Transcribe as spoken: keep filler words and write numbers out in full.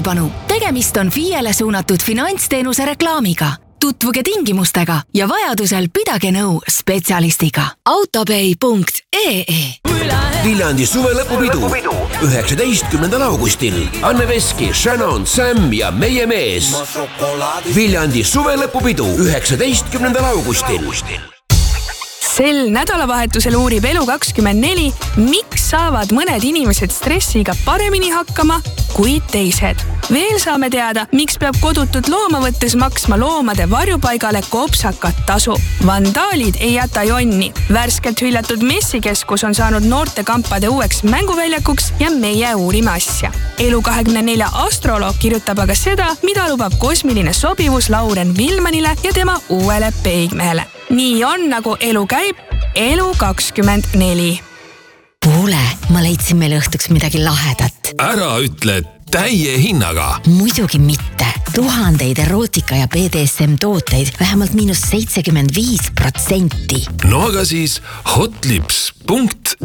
tähelepanu, tegemist on F I E-le suunatud finantsteenuse reklaamiga. Tutvuge tingimustega ja vajadusel pidage nõu spetsialistiga. autopay punkt ee Viljandi suvelõpupidu üheksateistkümnendal augustil. Anne Veski, Shannon, Sam ja meie mees. Viljandi suvelõpupidu üheksateistkümnendal augustil. Sel nädalavahetusel uurib Elu kakskümmend neli, miks saavad mõned inimesed stressiga paremini hakkama kui teised. Veel saame teada, miks peab kodutut looma võttes maksma loomade varjupaigale kopsakat tasu. Vandaalid ei jäta jonni. Värskelt hüljatud messikeskus on saanud noortekampade uueks mänguväljakuks ja meie uurime asja. Elu kahekümne nelja astroloog kirjutab aga seda, mida lubab kosmiline sobivus Lauren Vilmanile ja tema uuele peigmehele. Nii on, nagu elu käib, Elu kakskümmend neli. Kuule, ma leidsin meile õhtuks midagi lahedat. Ära ütle täie hinnaga. Muidugi mitte. Tuhandeid erootika ja B D S M tooteid vähemalt miinus seitsekümmend viis protsenti. No aga siis hotlips punkt